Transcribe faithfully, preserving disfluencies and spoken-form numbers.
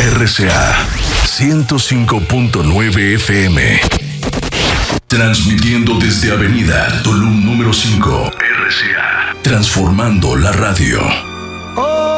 R C A ciento cinco punto nueve F M. Transmitiendo desde Avenida Tulum número cinco. R C A. Transformando la radio.